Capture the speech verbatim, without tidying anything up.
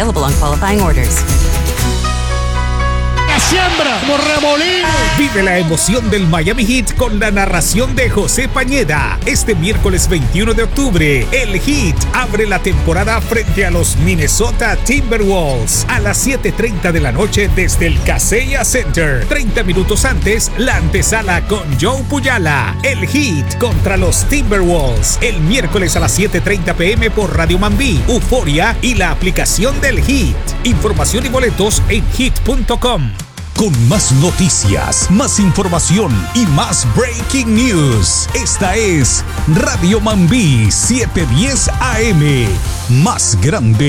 available on qualifying orders. La siembra como remolino. Vive la emoción del Miami Heat con la narración de José Pañeda. Este miércoles veintiuno de octubre, el Heat abre la temporada frente a los Minnesota Timberwolves a las siete treinta de la noche desde el Kaseya Center. treinta minutos antes, la antesala con Joe Puyala. El Heat contra los Timberwolves el miércoles a las siete treinta pm por Radio Mambí, Euforia y la aplicación del Heat. Información y boletos en heat punto com. Con más noticias, más información y más breaking news. Esta es Radio Mambí setecientos diez A M. Más grande